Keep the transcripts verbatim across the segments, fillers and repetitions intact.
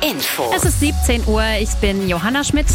Info. Es ist siebzehn Uhr, ich bin Johanna Schmidt.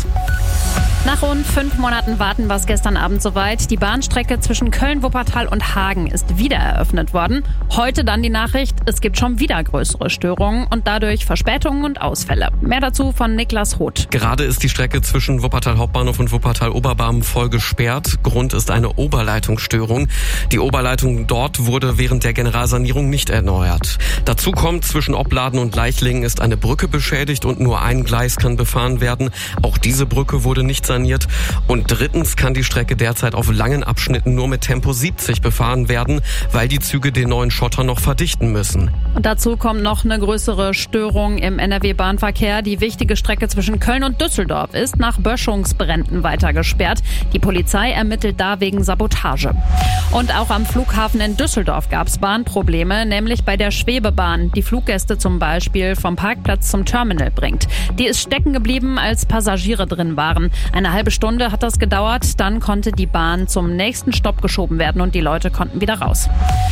Nach rund fünf Monaten Warten war es gestern Abend soweit. Die Bahnstrecke zwischen Köln, Wuppertal und Hagen ist wieder eröffnet worden. Heute dann die Nachricht, es gibt schon wieder größere Störungen und dadurch Verspätungen und Ausfälle. Mehr dazu von Niklas Roth. Gerade ist die Strecke zwischen Wuppertal Hauptbahnhof und Wuppertal Oberbarm voll gesperrt. Grund ist eine Oberleitungsstörung. Die Oberleitung dort wurde während der Generalsanierung nicht erneuert. Dazu kommt, zwischen Opladen und Leichlingen ist eine Brücke beschädigt und nur ein Gleis kann befahren werden. Auch diese Brücke wurde nicht saniert. Und drittens kann die Strecke derzeit auf langen Abschnitten nur mit Tempo siebzig befahren werden, weil die Züge den neuen Schotter noch verdichten müssen. Und dazu kommt noch eine größere Störung im N R W-Bahnverkehr. Die wichtige Strecke zwischen Köln und Düsseldorf ist nach Böschungsbränden weiter gesperrt. Die Polizei ermittelt da wegen Sabotage. Und auch am Flughafen in Düsseldorf gab es Bahnprobleme, nämlich bei der Schwebebahn, die Fluggäste zum Beispiel vom Parkplatz zum Terminal bringt. Die ist stecken geblieben, als Passagiere drin waren. Eine halbe Stunde hat das gedauert, dann konnte die Bahn zum nächsten Stopp geschoben werden und die Leute konnten wieder raus.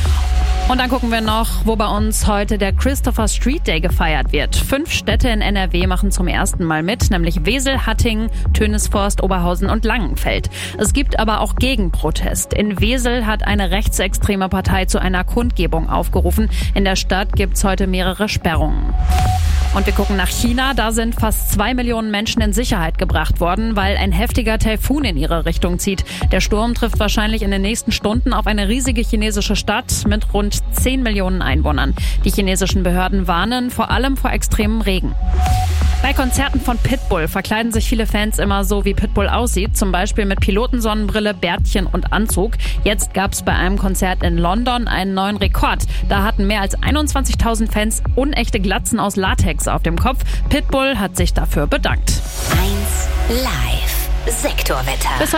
Und dann gucken wir noch, wo bei uns heute der Christopher Street Day gefeiert wird. Fünf Städte in N R W machen zum ersten Mal mit, nämlich Wesel, Hattingen, Tönisforst, Oberhausen und Langenfeld. Es gibt aber auch Gegenprotest. In Wesel hat eine rechtsextreme Partei zu einer Kundgebung aufgerufen. In der Stadt gibt's heute mehrere Sperrungen. Und wir gucken nach China. Da sind fast zwei Millionen Menschen in Sicherheit gebracht worden, weil ein heftiger Taifun in ihre Richtung zieht. Der Sturm trifft wahrscheinlich in den nächsten Stunden auf eine riesige chinesische Stadt mit rund zehn Millionen Einwohnern. Die chinesischen Behörden warnen vor allem vor extremem Regen. Bei Konzerten von Pitbull verkleiden sich viele Fans immer so, wie Pitbull aussieht. Zum Beispiel mit Pilotensonnenbrille, Bärtchen und Anzug. Jetzt gab es bei einem Konzert in London einen neuen Rekord. Da hatten mehr als einundzwanzigtausend Fans unechte Glatzen aus Latex auf dem Kopf. Pitbull hat sich dafür bedankt. eins Live Sektorwetter. Bis